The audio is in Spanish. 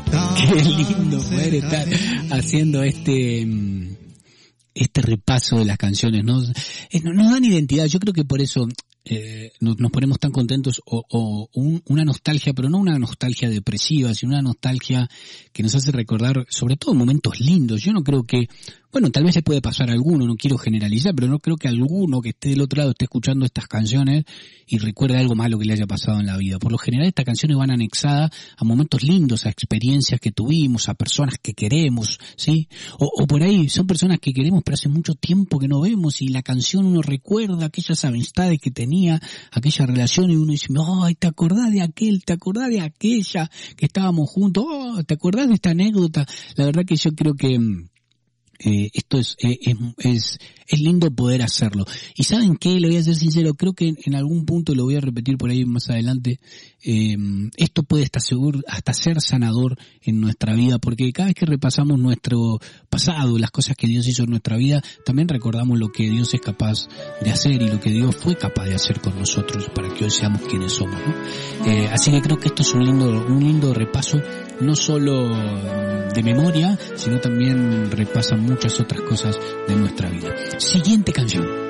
Qué lindo poder estar haciendo este repaso de las canciones. Nos dan identidad. Yo creo que por eso nos ponemos tan contentos, una nostalgia, pero no una nostalgia depresiva, sino una nostalgia que nos hace recordar sobre todo momentos lindos. Yo no creo que, bueno, tal vez le puede pasar a alguno, no quiero generalizar, pero no creo que alguno que esté del otro lado esté escuchando estas canciones y recuerde algo malo que le haya pasado en la vida. Por lo general estas canciones van anexadas a momentos lindos, a experiencias que tuvimos, a personas que queremos, ¿sí? O por ahí son personas que queremos pero hace mucho tiempo que no vemos y la canción uno recuerda aquellas amistades que tenía, aquella relación, y uno dice, ay, ¿te acordás de aquel? ¿Te acordás de aquella que estábamos juntos? Oh, ¿te acordás de esta anécdota? La verdad que yo creo que esto es lindo poder hacerlo. Y ¿saben qué? Le voy a ser sincero, creo que en algún punto, lo voy a repetir por ahí más adelante, esto puede estar seguro hasta ser sanador en nuestra vida, porque cada vez que repasamos nuestro pasado, las cosas que Dios hizo en nuestra vida, también recordamos lo que Dios es capaz de hacer y lo que Dios fue capaz de hacer con nosotros para que hoy seamos quienes somos, ¿no? Así que creo que esto es un lindo repaso, no solo de memoria, sino también repasa muchas otras cosas de nuestra vida. Siguiente canción.